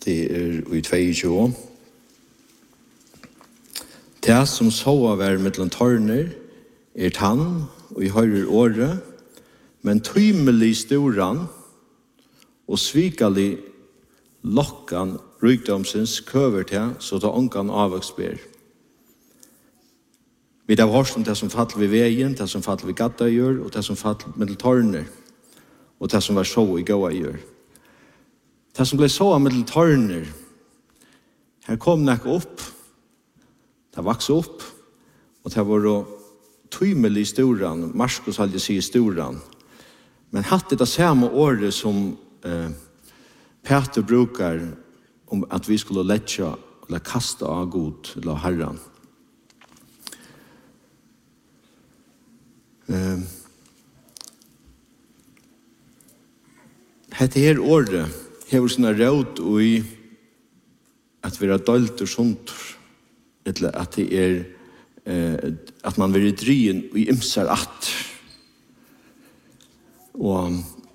Det i 22. Det som sova vær mellom tørner tann, og I høyrer året, men tymelig storan og svikalig lokkan rykdomsens køver til, så da onkan avvøksber. Vi har hørt om det som faller ved veien, det som faller ved gattøyer, og det som faller mellom tørner, og det som var så I gåa gjør. Det som ble så mellom tørner, her kom nek opp, det vokste opp, og det var tymelig storan, Marskos hadde sier storan, men hatt det samme året som Peter brukar om at vi skulle letja eller kasta av god eller herran. Hette her året hever sånne råd i at vi dølt og sånt, eller at det at man vil drien i ymsar att. Og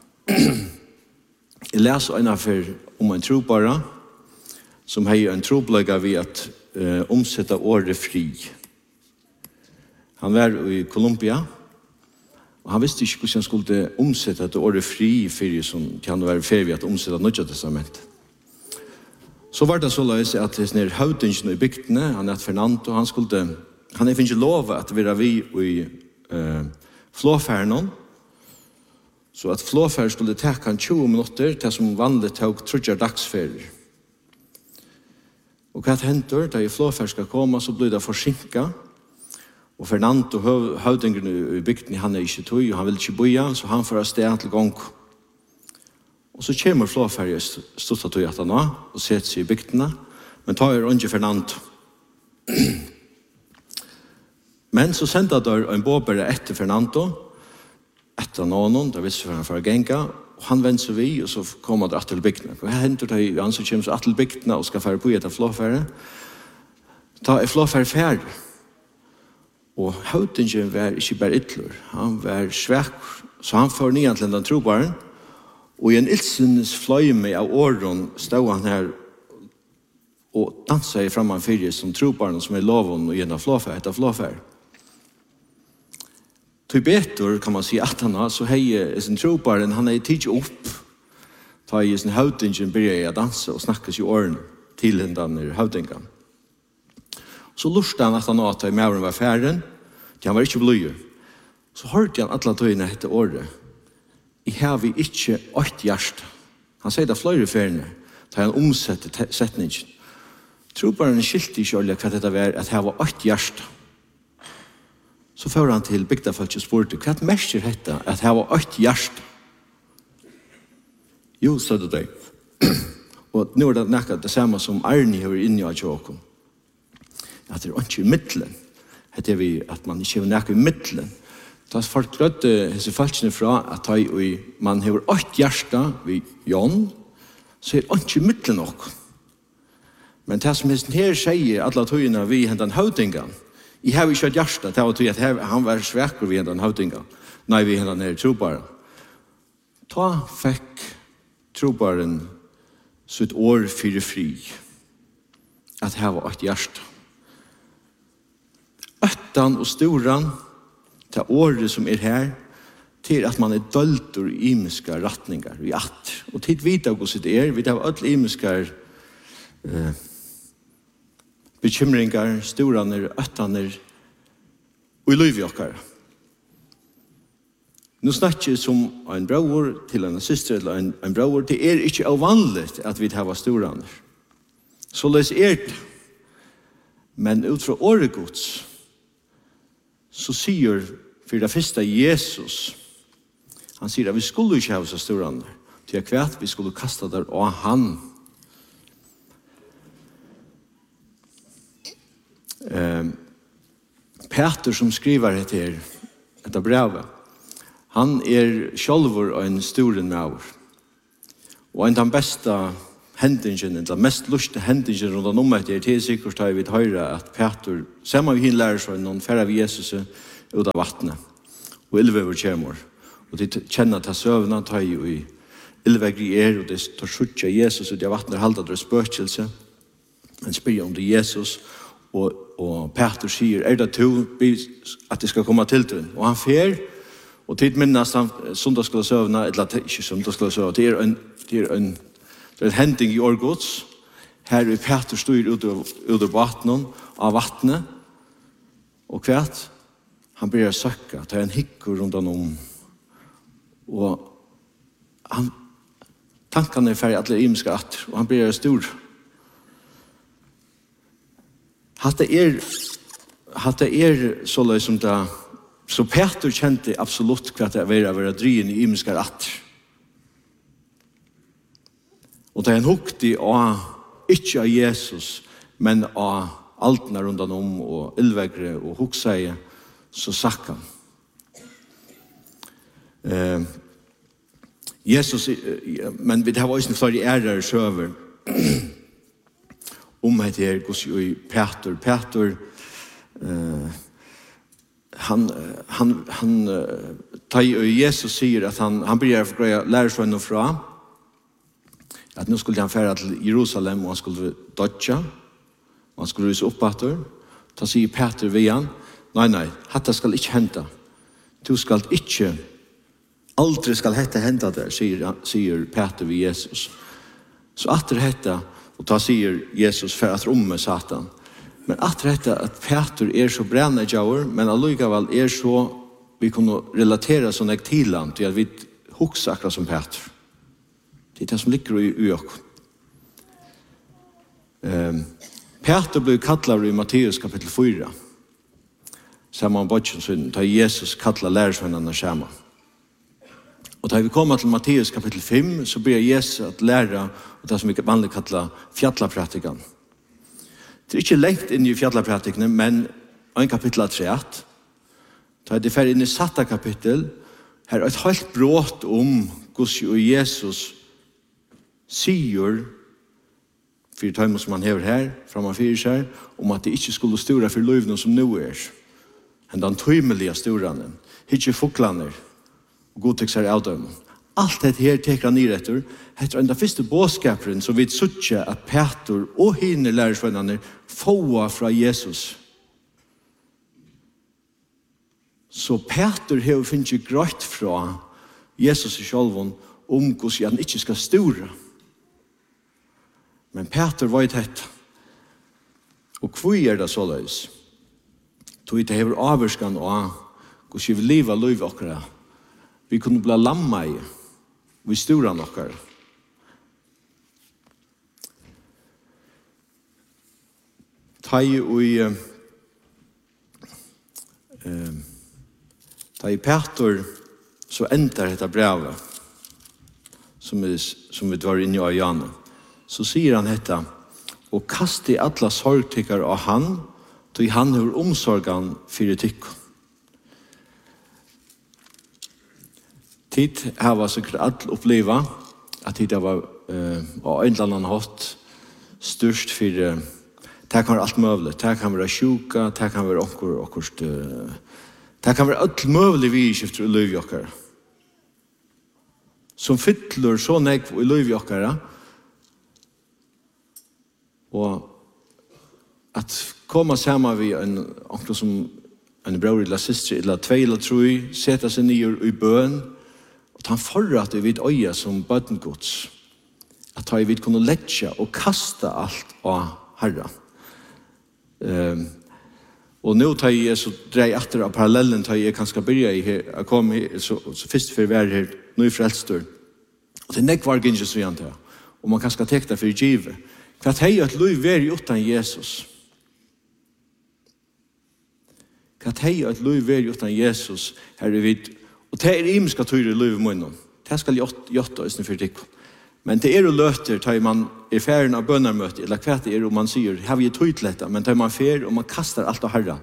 jeg leser en affær om en trobara som har en troblega ved at omsette året fri. Han var i Colombia, og han visste ikke hvordan han skulle omsette det året fri for som kan være ferdig at omsette Nødja Testament. Så var det så løs at det høvdingen i bygdene, han Fernando, han finner ikke lov at vi i flåfærnen, så at flåfær skulle ta 20 minutter til som vanlig tok 30 dagsferier. Og hva henter, da flåfær skal komme, så blir det forsinket. Og Fernando, høvdingen i bygden, han ikke tog, og han vil ikke boja, så han får sted til gang. Og så kommer flåfær i stått tog at han og setter seg i bygdene, men tar ikke Fernando. Men så sendte der en båbere etter Fernando, etter noen, da visste han for å genga, og han vendte seg vi, og så kom han til bygdene. Og her henter det, han så kommer til bygdene og skal fære på etter flåfære. Da flåfære ferdig. Og høvdingen var ikke bare ytler, han var svek, så han får ned til den trobaren, og i en ildsens fløyme av åren stod han her og danset framan fyrir som trobaren som loven og gjennom flåfære, etter flåfære. Til betur kan man si at han har, så hei sin trobaren, han hei tidsi opp, ta i sin høvdingen byrja å danse og snakkes i åren til den høvdingen. Så lurte han at han at i mauren var færen, til han var ikke bløyer. Så hørte han alle tøyene etter året. I har vi ikke 8 hjerte. Han sier det flere færene, da han omsetter setningen. Trobaren skilte ikke alle hva dette var, at her var 8 hjerte. Så fører han til bygdafolk og spurte, hva merker dette, at her var 8 hjerte? Jo, sa det deg. Og nå det nekket det samme som Arne har inne i Tjåken. At det ikke i midtelen. Det vi at man ikke har nekket i midtelen. Da folk grøtte disse falskene fra at man har 8 hjerte ved Jon, så det ikke i midtelen nok. Men det som her sier alle tøyene vi hentan høvdingen, jeg har ikke et hjerte, det var tøy at han var svekker vi hentan høvdingen. Nei, vi hentan her trobaren. Da fikk trobaren sitt år fyrir fri. At her var 8 hjerte. Øttan og storan, det året som her, til at man dølt og imiske retninger i att. Og tid vita hvordan det vi har alle imiske bekymringar, storaner, øttaner, og i liv i okkar. Nå snakker jeg som en bror til en syster eller en bror, det ikke uvanligt at vi har storaner. Så les det. Men ut fra året gods, så sier for det første Jesus, han sier at vi skulle ikke ha så storaner, til at vi skulle kaste der av han. Peter som skriver dette brevet, han sjálfur en storen med år. Og en av de beste hendingen, den mest luste hendingen rundt om etter, til sikkert har vi høyre at Peter, sammen med henne lærer seg noen færre av Jesus ut av vattnet, og 11 over kjemmer. Og de kjenner til søvnene, tar jo i ylvegri og det tar skjutja Jesus ut av vattnet halda det spøkelse. Men spyr om det Jesus, og Peter sier, det to at det skal komme til den? Og han fer, og tid minnes han sundagsskolasøvna, eller ikke sundagsskolasøvna, det er en hending i årgods. Her er Peter styr ut av vattnet, og kvært, han börjar söka, ta en hickor runt om. Och tankarna är färg att det är att och han börjar stor. Hatta är så liksom det så Peter kände absolut kvart att vara dryen i imska att. Och det är en hukti av inte av Jesus men av altna runt om och ylvägre och huksäge så sakka. Jesus, men vi har också för ärar söver om det här går ju Peter han tar Jesus säger att han börjar lära sig något från att nu skulle han färra till Jerusalem och han skulle dodja och han skulle rysa upp efter. Ta sig Peter vid han. Nej, detta skal inte hända. Du skal inte, aldrig skal detta hända där, säger Peter vid Jesus. Så att detta, och ta säger Jesus för att med Satan. Men att detta att Peter är så brännadjauer, men allikevel är så, vi kan relatera sån här till han, till att vi huxar akkurat som Peter. Det är det som ligger i oss. Peter blev kallad i Matteus kapitel 4. Samman bodgen tar Jesus kallar lärsvännerna samman. Och när vi kommer till Matteus kapitel 5 så börjar Jesus att lära och det som vi vanligt kallar fjallapraktikan. Det är inte längt in i fjallapraktiken men en kapitel 3. Tar det färd in i satta kapitel här är ett helt brott om Guds och Jesus säger för tajmen som man har här framför sig om att det inte skulle stora för livna som nu är. Men den tøymeliga storanen, hitje foklaner, og godtyksar av dem. Alt dette her teker han i etter, etter den første bådskaperen som vi suttje at Peter og hine lærersvennerne fåa fra Jesus. Så Peter har finnet grøtt fra Jesus i sjølven om hvordan han ikke skal stora. Men Peter var i dette. Og hvor det så løs? Tog det hever avvarskan og hvordan vi lever liv okkara. Vi kunne bli lamma i. Vi storan okkara. Ta i Peter så endar detta brevet som vi var inne i Jana. Så sier han detta og kast i alla sorgtikkar av han då han har omsorgan för etik. Tid har säkert att uppleva att det var en eller annan hatt störst för det kan vara allt möjligt. Det kan vara sjuka, det kan vara okkurst. Det kan vara allt möjligt vi skiftar i livjockare. Som fyller så nekv i livjockare och att komma samman vid en bror eller syster eller två eller tre, sätta sig ner i bön och ta förra att det vid öja som bötengods. Att ha vid kunna lägga och kasta allt av Herren. Och nu tar jag så drej efter av parallellen tar jag kanske börja i här. Jag kom så först för värld här nu frälstor. Och det är nekvar inte så igen till. Och man kanske täckta för givet. För att hej att liv är utan Jesus. Att hej att liv är utan Jesus här är vid och det är imska tur i liv i munnen. Det ska jotta istället för dig. Men det är ju löter tar man i färden av bönarmöte eller kvart det är om man säger har vi tydligt men tar man fär och man kastar allt av Herren.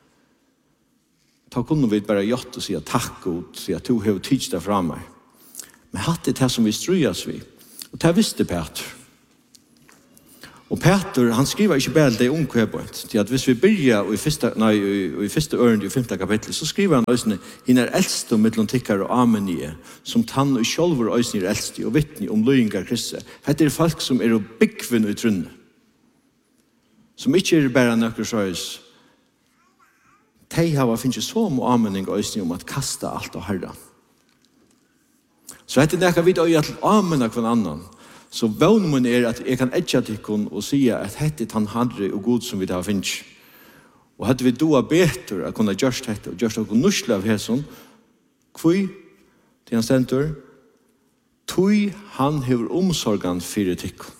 Ta kunde vi bara jotta och säga tack Gud så att du har teach det fram mig. Men hatt det här som vi strujas vid. Och det visste Peter. Og Peter, han skriver ikke bare det om kverbønt, til at hvis vi begynner i første ørende i 5. kapittel, så skriver han også, henne eldste mellom tikkere og amenige, som tann og sjølver også eldste og vittne om løyingar Kristi. Dette folk som og byggven i trunne, som ikke bare nøkker søys. De har finnet så mye amening også om at kaste alt og herre. Så dette nekker vi da i at amen av hver annan. Så vånmån at jeg kan etja tikkun og sige at dette han herre og god som vi da finnes. Og hadde vi doa betur at kunne gjørst dette og gjørst okkur nusle av hesson, kvui til han stendur, tui han hever omsorgan fyrir tikkun.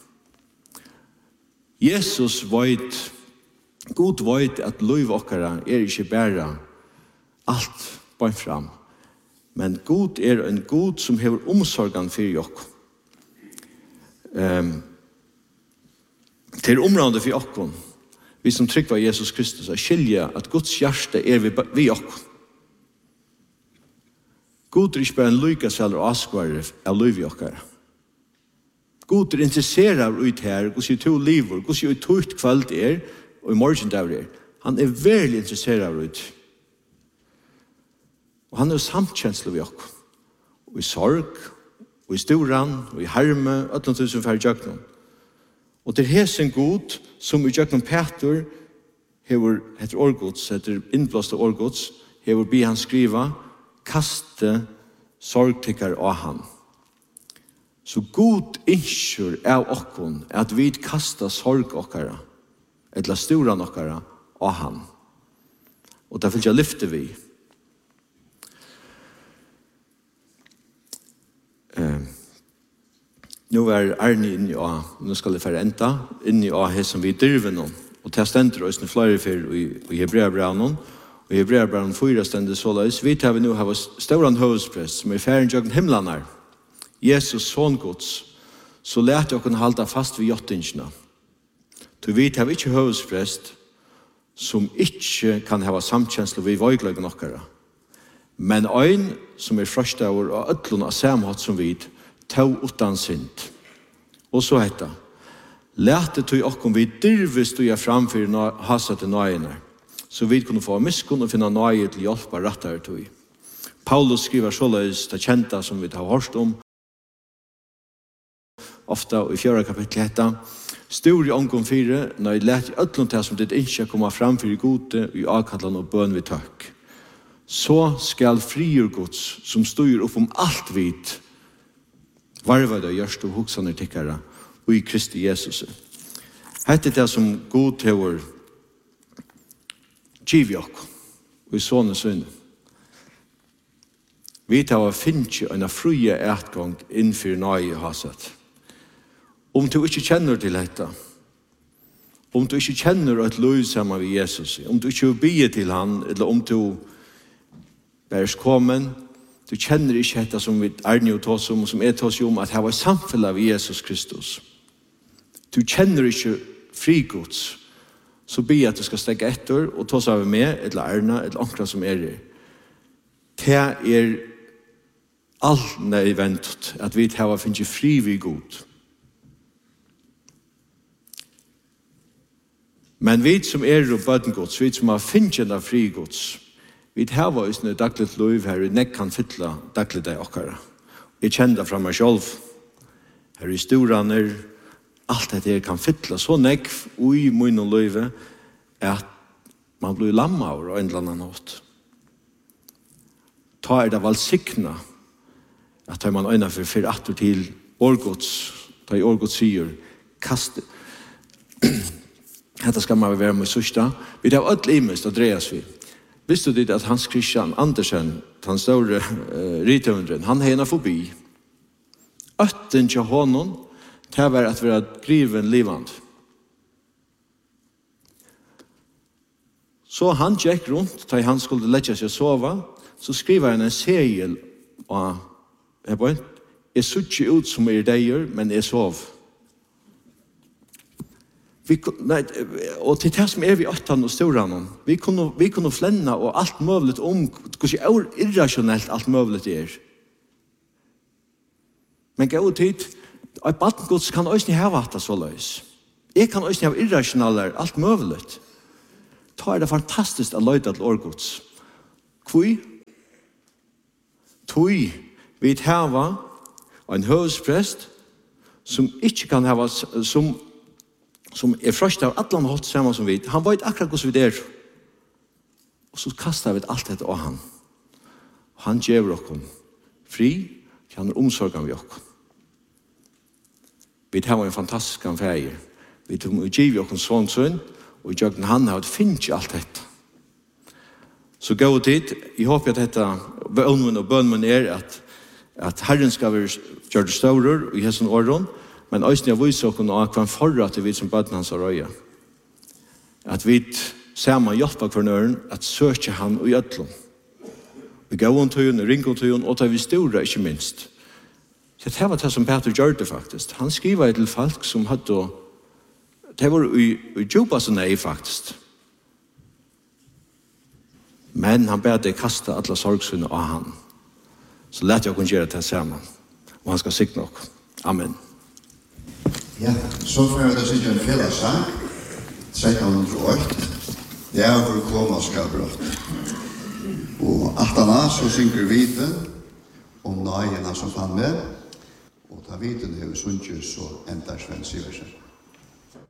Jesus veit, god veit at løyv okkara ikke bæra alt bæn fram, men god en god som hever omsorgan fyrir okkur. Til området for okkon, vi som trykker Jesus Kristus, er skilja at Guds hjerte vi okkon. God ikke bare en lykas eller askvarer av liv i okkara. God interesserar ut her, hvordan to liver, hvordan tøyt kveld og i morgen der Han veldig interesserad ut. Og han samkjensle vi okkon. Og i sorg, og i storan, og i harme, 18.000 færre jøknen. Og til hesen god, som i jøknen Peter, heter årgods, heter innblåste årgods, hever bi han skriva, kaste sorgtikkar av han. Så god innskjør av okkon, at vi kasta sorg okkara, etla storan okkara, av han. Og derfor jeg lyfter vi. Nu er Arne inni og nu skal det fære enda inni og her som vi driver noen og til stendur oss flere fyr i Hebreabraunen og i Hebreabraunen 4 stendur såleis vi tar vi nu hava stauran høvesprest som færen jøgn himlanar Jesus son Guds så lærte jeg å kunne halda fast ved jottingsna til vi tar vi ikke høvesprest som ikke kan hava samkjensle ved vøygløygen okkara men ein som frøstavur og öllun av samhatt som vid tau utan synd. Og så hetta. Læte tog okkom vi dirvis tog framfyr hasa til nøyene, så vi kunne få miskunn og finna nøye til hjelpa rattar tog. Paulus skriver såleis det kjenta som vi har hørt om, ofta i 4. kapittel hetta, stor i omkom 4, når jeg lærte öllun til som ditt ikke kommer framfyr gode i avkallan og bøn vi tøk. Så skal friur Guds, som styr upp om alt vid, varva det gjørst og hoksaner tikkara og i Kristi Jesus. Hette det som god hever giv okk og i sånne sønne. Vi tar å finne en frie etgang innenfor nøye hasett. Om du ikke kjenner til dette, om du ikke kjenner et løy sammen med Jesus, om du ikke bier til han, eller om du bæres kommen, du kjenner ikke dette som vi Arne og tås om, som tås om, at her var samfunnet av Jesus Kristus. Du kjenner ikke frigods, så be at du skal stekke etter, og tås av med, eller Arne, eller ankra som det. Det alt nødvendig, at vi har finnet fri vid god. Men vi som og bødengods, vi som har finnet av frigods, vi har vært en dagligt liv her, og nekk kan fytle dagligt det okkara. Jeg kjenner det fra meg selv. Her i storaner, alt dette kan fytle så nekk i min liv, at man blir lamma av en eller annen nåt. Ta det valsikna, at tar man øyne for atter til årgods, ta i årgods sier, kaste. Dette skal man være med sørsta. Vi har alt imest å dreas vi. Visste du at Hans Christian Andersen, den store rytøvendren, han har en fobi. Øtten til honom, det var at være griven livand. Så han gikk rundt, da han skulle lette seg sova, så skriver han en segel, og jeg så ikke ut som deier, men jeg sov. Og til det som vi 8 og storan, vi kunne flenne og alt mulig om hvordan irrasjonelt alt mulig Men gå tid, et badgods kan også ha vært så løs. Jeg kan også ha irrasjonaler, alt mulig. Da det fantastisk å løyde til årgods. Hvor? Tøy vi hava en høvesprest som ikke kan hava som frøst av alle holdt sammen som vi. Han vet akkurat hvordan vi Og så kastar vi alt dette av han. Han gjør oss fri, han omsorgen vi oss. Vi har en fantastisk ferie. Vi giver oss sånn sønn, og gjør han har finnet alt dette. Så gå dit, jeg håper at dette bønnen og bønnen at Herren skal gjøre det større i hessen åren, men også jeg viser oss at hva forrett til vi som bønnen hans har røye. At vi sammen hjelper hverandre at søke han og gjøtlen. Vi går om tøyen, ringer om tøyen, og tar vi store, ikke minst. Så det var det som Peter gjør det faktisk. Han skriver til folk som hadde, det var i jobba så nei faktisk. Men han ber deg kaste alle sorgsynene av han. Så lät jag kunne gjøre det sammen. Og han skal sikre nok. Amen. Ja, så får jeg da sitte en fellesang. 1308. Det er for koma skal brott. Og attana så synker viten om nøyene som fann med. Og ta viten er jo sunnkjøs og endar Sven Siversen.